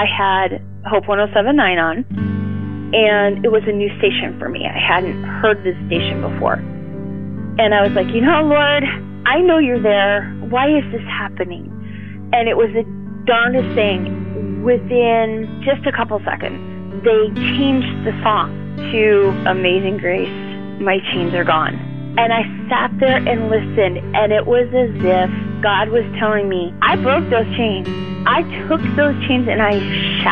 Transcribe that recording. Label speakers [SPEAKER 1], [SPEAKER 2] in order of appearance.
[SPEAKER 1] I had Hope 107.9 on, and it was a new station for me. I hadn't heard this station before. And I was like, Lord, I know you're there. Why is this happening? And it was the darndest thing. Within just a couple seconds, they changed the song to Amazing Grace, My Chains Are Gone. And I sat there and listened, and it was as if God was telling me, I broke those chains. I took those chains and I